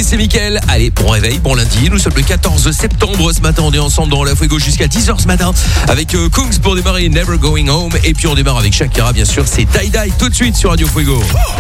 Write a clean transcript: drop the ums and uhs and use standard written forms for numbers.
c'est Mickaël. Allez, bon réveil, bon lundi. Nous sommes le 14 septembre. Ce matin, on est ensemble dans La Fuego jusqu'à 10h ce matin avec Kungs pour démarrer Never Going Home. Et puis on démarre avec Shakira, bien sûr. C'est Die Die tout de suite sur Radio Fuego.